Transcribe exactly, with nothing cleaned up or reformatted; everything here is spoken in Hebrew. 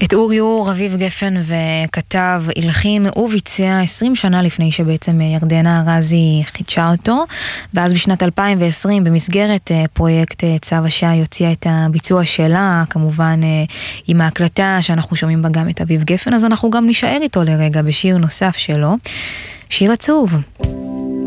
את אורי אור, אביב גפן וכתב, הלחין וביצע עשרים שנה לפני שבעצם ירדנה ארזי חידשה אותו, ואז בשנת אלפיים ועשרים במסגרת פרויקט צו השעה יוציאה את הביצוע שלה, כמובן עם ההקלטה שאנחנו שומעים בה גם את אביב גפן, אז אנחנו גם נשאר איתו לרגע בשיר נוסף שלו, שיר עצוב.